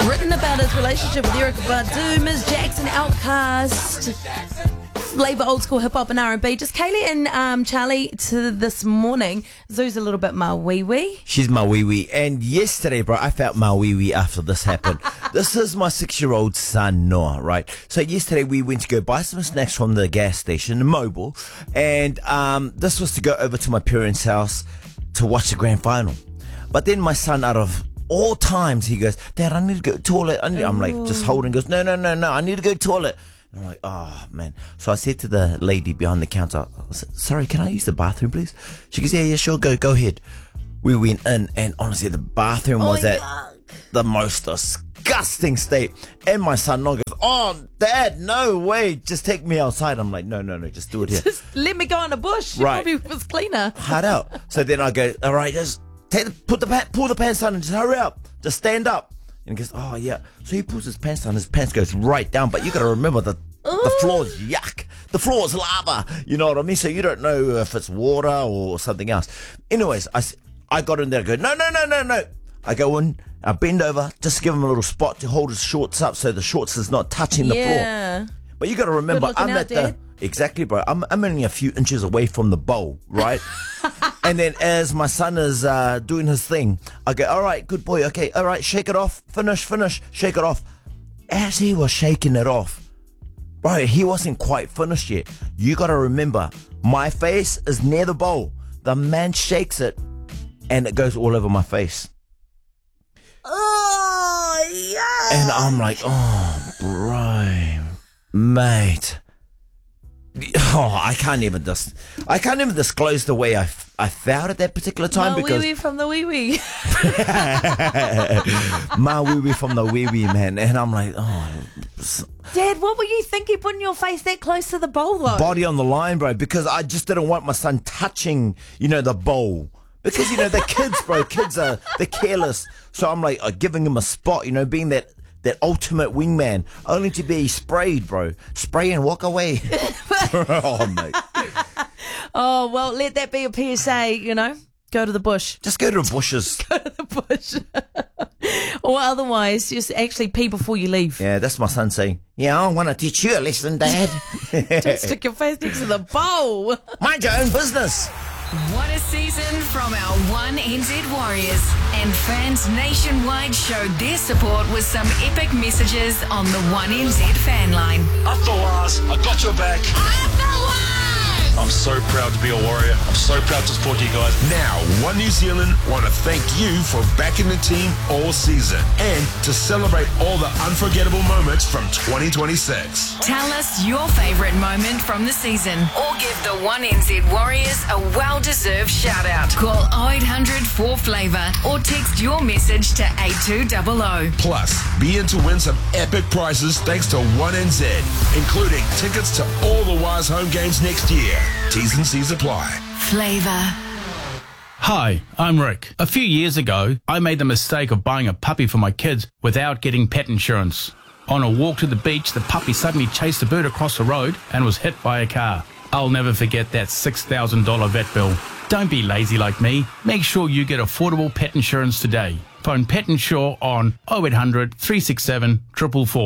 written about his relationship with Erykah Badu, Ms. Jackson, Outkast, Labour, old school hip hop and R&B. Just Kaylee and Charlie to this morning. Zoo's a little bit my wee wee. She's my wee wee. And yesterday, bro, I felt my wee wee after this happened. This is my 6-year-old son, Noah, right? So yesterday we went to go buy some snacks from the gas station in Mobile. And this was to go over to my parents' house to watch the grand final. But then my son, out of all times, he goes, Dad, I need to go to the toilet. I'm like, just holding, goes, no, I need to go to the toilet. And I'm like, oh, man. So I said to the lady behind the counter, I said, sorry, can I use the bathroom, please? She goes, yeah, sure, go ahead. We went in, and honestly, the bathroom was at the most disgusting state. And my son goes, oh, Dad, no way, just take me outside. I'm like, no, just do it here. Just let me go in the bush. Right. It probably was cleaner. Hard out. So then I go, all right, just pull the pants down and just hurry up. Just stand up. And he goes, oh, yeah. So he pulls his pants down. His pants goes right down. But you got to remember the floor's yuck. The floor's lava. You know what I mean? So you don't know if it's water or something else. Anyways, I got in there and go, no. I go in, I bend over, just give him a little spot to hold his shorts up so the shorts is not touching the floor. But you got to remember, I'm at the... Exactly, bro. I'm only a few inches away from the bowl, right? And then as my son is doing his thing, I go, all right, good boy. Okay, all right, shake it off. Finish. Shake it off. As he was shaking it off, bro, he wasn't quite finished yet. You got to remember, my face is near the bowl. The man shakes it, and it goes all over my face. Oh, yeah. And I'm like, oh, bro, mate. Oh, I can't even disclose the way I felt at that particular time my because wee wee from the wee wee. my wee wee from the wee wee, man. And I'm like, oh, Dad, what were you thinking putting your face that close to the bowl though? Body on the line, bro, because I just didn't want my son touching, the bowl. Because, the kids, bro, they're careless. So I'm like giving him a spot, being that ultimate wingman, only to be sprayed, bro. Spray and walk away. Oh, mate. Oh, well, let that be a PSA, Go to the bush. Just go to the bushes. Go to the bush. Or otherwise, just actually pee before you leave. Yeah, that's my son saying, yeah, I want to teach you a lesson, Dad. Don't stick your face next to the bowl. Mind your own business. What a season from our One NZ Warriors. And fans nationwide showed their support with some epic messages on the One NZ fan line. Up the Waz, I got your back. I'm so proud to be a Warrior. I'm so proud to support you guys. Now, One New Zealand want to thank you for backing the team all season and to celebrate all the unforgettable moments from 2026. Tell us your favourite moment from the season or give the One NZ Warriors a well-deserved shout-out. Call 0800 4Flavour or text your message to 8200. Plus, be in to win some epic prizes thanks to One NZ, including tickets to all the Waz home games next year. T's and C's apply. Flavour. Hi, I'm Rick. A few years ago, I made the mistake of buying a puppy for my kids without getting pet insurance. On a walk to the beach, the puppy suddenly chased a bird across the road and was hit by a car. I'll never forget that $6,000 vet bill. Don't be lazy like me. Make sure you get affordable pet insurance today. Phone Pet Insure on 0800 367 444.